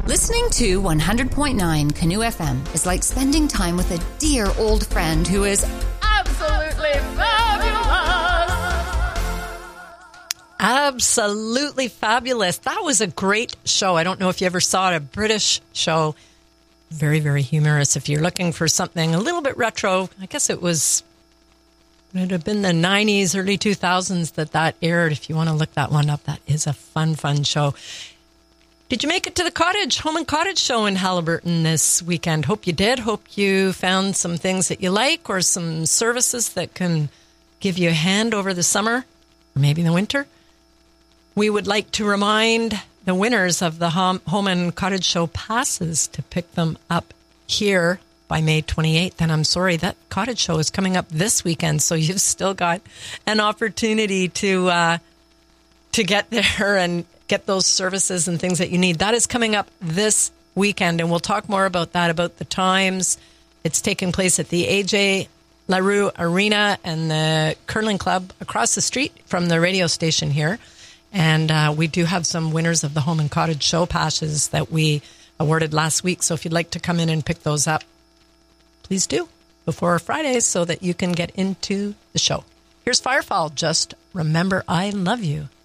Listening to 100.9 Canoe FM is like spending time with a dear old friend who is absolutely fabulous. Absolutely fabulous. That was a great show. I don't know if you ever saw it, a British show. Very, very humorous. If you're looking for something a little bit retro, I guess it would have been the 90s, early 2000s that aired. If you want to look that one up, that is a fun, fun show. Did you make it to the Home and Cottage show in Haliburton this weekend? Hope you did. Hope you found some things that you like or some services that can give you a hand over the summer or maybe the winter. We would like to remind the winners of the Home and Cottage show passes to pick them up here by May 28th. And I'm sorry, that cottage show is coming up this weekend, so you've still got an opportunity to get there and get those services and things that you need. That is coming up this weekend, and we'll talk more about that, about the times. It's taking place at the AJ LaRue Arena and the curling club across the street from the radio station here. And we do have some winners of the Home and Cottage show passes that we awarded last week. So if you'd like to come in and pick those up, please do before Friday so that you can get into the show. Here's Firefall, Just Remember I Love You.